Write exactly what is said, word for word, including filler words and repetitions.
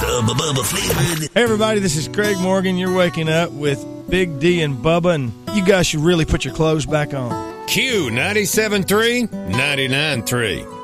Hubba Bubba flavored. Hey, everybody, this is Craig Morgan. You're waking up with Big D and Bubba, and you guys should really put your clothes back on. Q ninety-seven point three, ninety-nine point three.